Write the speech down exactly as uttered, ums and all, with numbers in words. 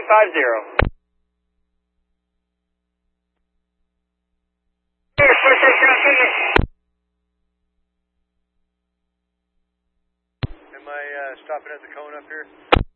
five zero. Am I uh, stopping at the cone up here?